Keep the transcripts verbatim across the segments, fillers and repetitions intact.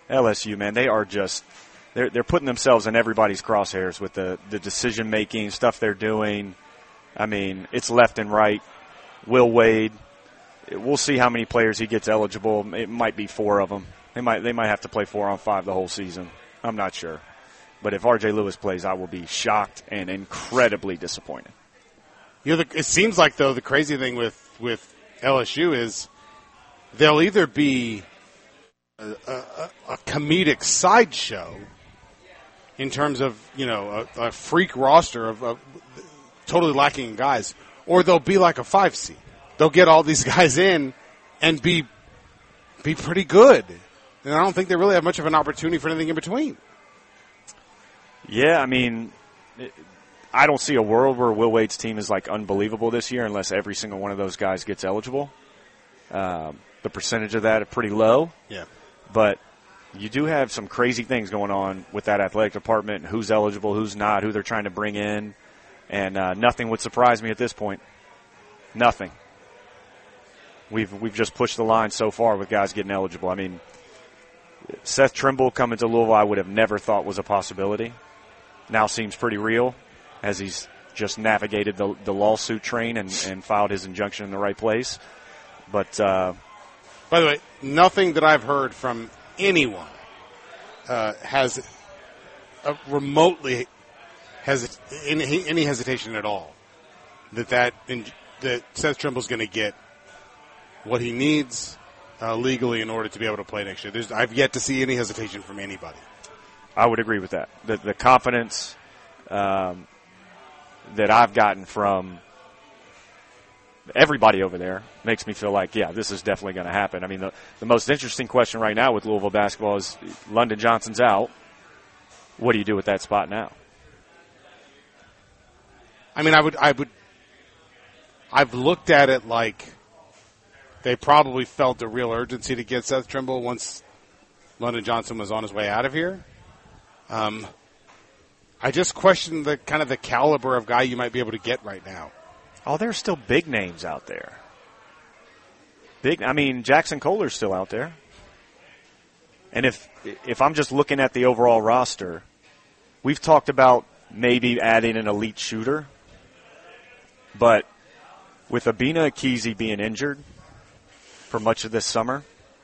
L S U, man, they are just they're they're putting themselves in everybody's crosshairs with the the decision making stuff they're doing. I mean, it's left and right. Will Wade, we'll see how many players he gets eligible. It might be four of them. They might they might have to play four on five the whole season. I'm not sure. But if R J Lewis plays, I will be shocked and incredibly disappointed. You know, the, it seems like, though, the crazy thing with, with L S U is they'll either be a, a, a comedic sideshow in terms of, you know, a, a freak roster of, of totally lacking in guys, or they'll be like a five seed. They'll get all these guys in and be be pretty good. And I don't think they really have much of an opportunity for anything in between. Yeah, I mean, I don't see a world where Will Wade's team is, like, unbelievable this year unless every single one of those guys gets eligible. Um, the percentage of that is pretty low. Yeah. But you do have some crazy things going on with that athletic department, who's eligible, who's not, who they're trying to bring in. And uh, nothing would surprise me at this point. Nothing. We've we've just pushed the line so far with guys getting eligible. I mean, Seth Trimble coming to Louisville I would have never thought was a possibility. Now seems pretty real as he's just navigated the, the lawsuit train and, and filed his injunction in the right place. But, uh, by the way, nothing that I've heard from anyone uh, has a remotely has any, any hesitation at all that that, in, that Seth Trimble's going to get what he needs uh, legally in order to be able to play next year. There's, I've yet to see any hesitation from anybody. I would agree with that. The, the confidence um, that I've gotten from everybody over there makes me feel like, yeah, this is definitely going to happen. I mean, the, the most interesting question right now with Louisville basketball is London Johnson's out. What do you do with that spot now? I mean, I would, I would, I've looked at it like they probably felt a real urgency to get Seth Trimble once London Johnson was on his way out of here. Um, I just question the kind of the caliber of guy you might be able to get right now. Oh, there's still big names out there. Big, I mean, Jackson Kohler's still out there. And if if I'm just looking at the overall roster, we've talked about maybe adding an elite shooter. But with Abina Akizi being injured for much of this summer,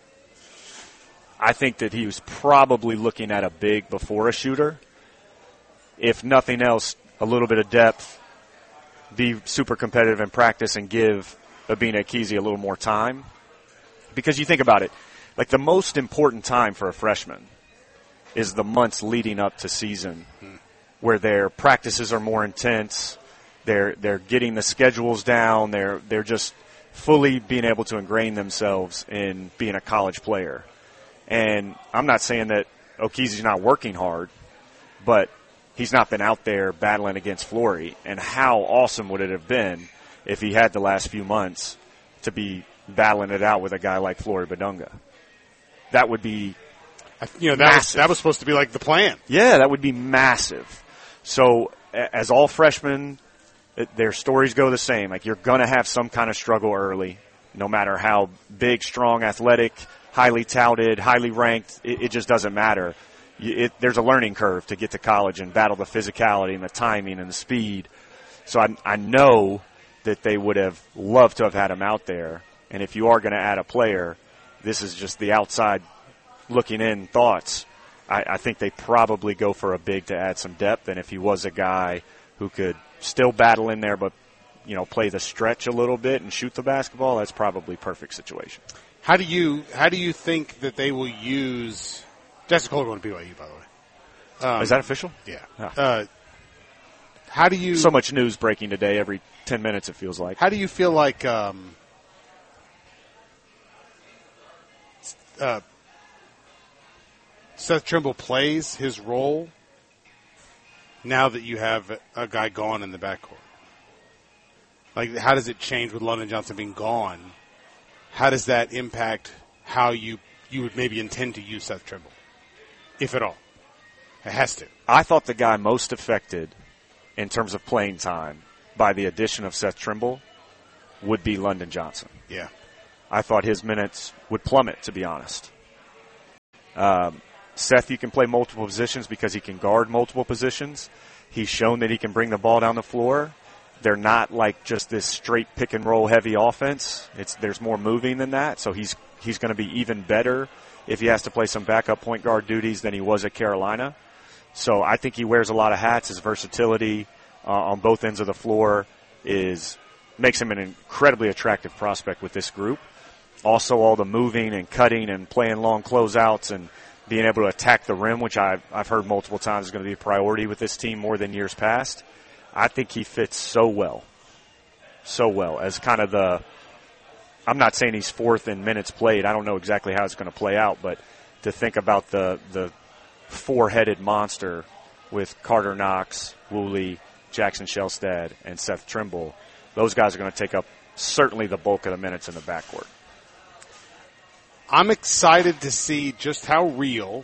I think that he was probably looking at a big before a shooter. If nothing else, a little bit of depth, be super competitive in practice and give Abina Akizi a little more time. Because you think about it, like the most important time for a freshman is the months leading up to season hmm. where their practices are more intense, they're they're getting the schedules down, they're they're just fully being able to ingrain themselves in being a college player. And I'm not saying that Akizi's not working hard, but he's not been out there battling against Flory. And how awesome would it have been if he had the last few months to be battling it out with a guy like Flory Badunga? That would be you know that was, that was supposed to be like the plan. Yeah, that would be massive. So as all freshmen, their stories go the same. Like you're going to have some kind of struggle early, no matter how big, strong, athletic, highly touted, highly ranked. It, it just doesn't matter. It, there's a learning curve to get to college and battle the physicality and the timing and the speed. So I, I know that they would have loved to have had him out there. And if you are going to add a player, this is just the outside looking in thoughts. I, I think they probably go for a big to add some depth. And if he was a guy who could still battle in there but, you know, play the stretch a little bit and shoot the basketball, that's probably perfect situation. How do you how do you think that they will use Jackson Kohler going to B Y U, by the way? Um, Is that official? Yeah. Oh. Uh, how do you so much news breaking today every ten minutes? It feels like. How do you feel like um, uh, Seth Trimble plays his role now that you have a guy gone in the backcourt? Like, how does it change with London Johnson being gone? How does that impact how you you would maybe intend to use Seth Trimble, if at all? It has to. I thought the guy most affected in terms of playing time by the addition of Seth Trimble would be London Johnson. Yeah. I thought his minutes would plummet, to be honest. Um, Seth, you can play multiple positions because he can guard multiple positions. He's shown that he can bring the ball down the floor. They're not like just this straight pick and roll heavy offense. It's there's more moving than that. So he's he's going to be even better if he has to play some backup point guard duties than he was at Carolina. So I think he wears a lot of hats. His versatility uh, on both ends of the floor is makes him an incredibly attractive prospect with this group. Also, all the moving and cutting and playing long closeouts and being able to attack the rim, which I've, I've heard multiple times is going to be a priority with this team more than years past. I think he fits so well, so well as kind of the – I'm not saying he's fourth in minutes played. I don't know exactly how it's going to play out, but to think about the, the four-headed monster with Carter Knox, Woolley, Jackson Shelstad, and Seth Trimble, those guys are going to take up certainly the bulk of the minutes in the backcourt. I'm excited to see just how real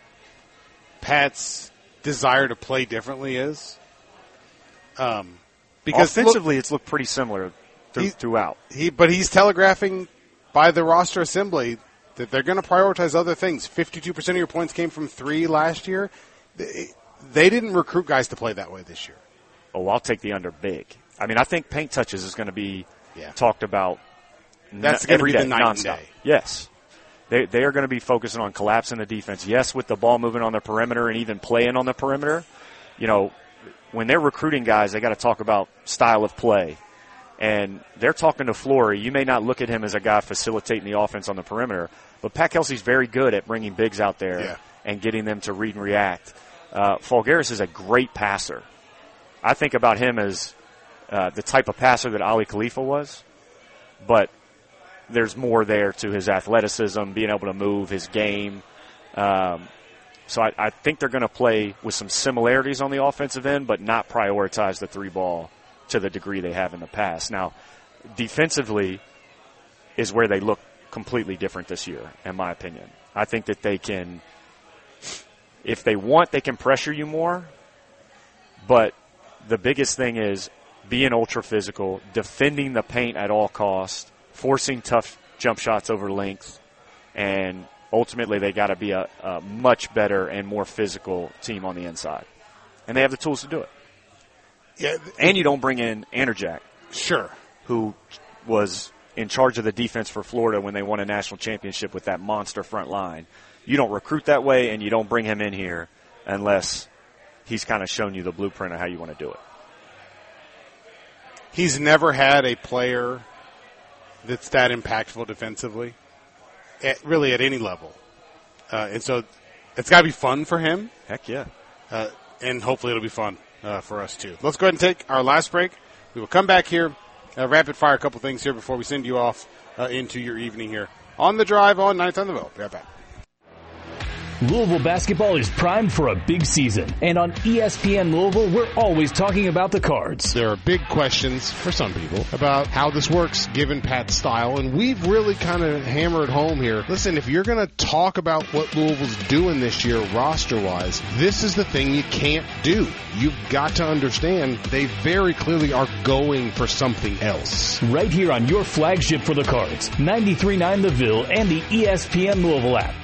Pat's desire to play differently is. Um, because offensively, look, it's looked pretty similar th- he, throughout. He, but he's telegraphing by the roster assembly that they're going to prioritize other things. fifty-two percent of your points came from three last year. They, they didn't recruit guys to play that way this year. Oh, I'll take the under big. I mean, I think paint touches is going to be yeah. talked about. That's n- going to every be day, the night nonstop. and day. Yes. They they are going to be focusing on collapsing the defense. Yes, with the ball moving on the perimeter and even playing on the perimeter. You know, when they're recruiting guys, they got to talk about style of play. And they're talking to Flory. You may not look at him as a guy facilitating the offense on the perimeter, but Pat Kelsey's very good at bringing bigs out there yeah. and getting them to read and react. Uh, Falgaris is a great passer. I think about him as uh, the type of passer that Ali Khalifa was, but there's more there to his athleticism, being able to move, his game. Um, so I, I think they're going to play with some similarities on the offensive end, but not prioritize the three ball to the degree they have in the past. Now, defensively is where they look completely different this year, in my opinion. I think that they can, if they want, they can pressure you more, but the biggest thing is being ultra physical, defending the paint at all costs, forcing tough jump shots over length, and ultimately they got to be a, a much better and more physical team on the inside. And they have the tools to do it. Yeah, and you don't bring in Anderjack. Sure. Who was in charge of the defense for Florida when they won a national championship with that monster front line. You don't recruit that way, and you don't bring him in here unless he's kind of shown you the blueprint of how you want to do it. He's never had a player that's that impactful defensively, at, really at any level. Uh, and so it's got to be fun for him. Heck yeah. Uh, and hopefully it'll be fun uh, for us too. Let's go ahead and take our last break. We will come back here, uh, rapid fire a couple things here before we send you off uh, into your evening here on The Drive on ninth on the Ville. Be right back. Louisville basketball is primed for a big season. And on E S P N Louisville, we're always talking about the Cards. There are big questions for some people about how this works given Pat's style, and we've really kind of hammered home here. Listen, if you're going to talk about what Louisville's doing this year roster-wise, this is the thing you can't do. You've got to understand they very clearly are going for something else. Right here on your flagship for the Cards, ninety-three point nine The Ville and the E S P N Louisville app.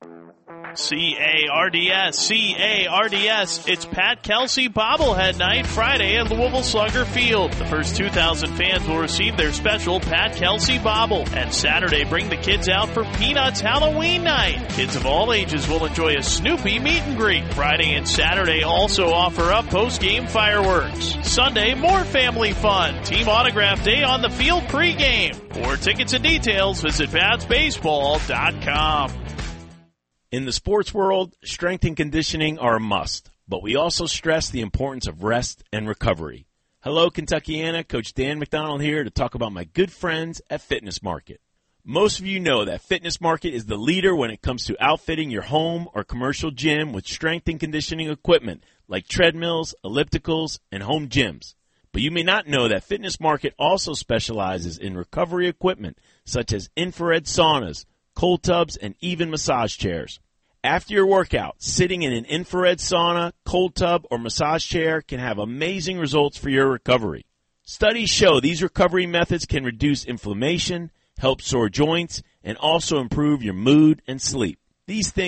C A R D S, C A R D S. It's Pat Kelsey bobblehead night Friday at Louisville Slugger Field. The first two thousand fans will receive their special Pat Kelsey bobble. And Saturday, bring the kids out for Peanuts Halloween night. Kids of all ages will enjoy a Snoopy meet and greet. Friday and Saturday also offer up post-game fireworks. Sunday, more family fun. Team autograph day on the field pregame. For tickets and details, visit pats baseball dot com. In the sports world, strength and conditioning are a must, but we also stress the importance of rest and recovery. Hello, Kentuckiana. Coach Dan McDonald here to talk about my good friends at Fitness Market. Most of you know that Fitness Market is the leader when it comes to outfitting your home or commercial gym with strength and conditioning equipment like treadmills, ellipticals, and home gyms. But you may not know that Fitness Market also specializes in recovery equipment such as infrared saunas, cold tubs, and even massage chairs. After your workout, sitting in an infrared sauna, cold tub, or massage chair can have amazing results for your recovery. Studies show these recovery methods can reduce inflammation, help sore joints, and also improve your mood and sleep. These things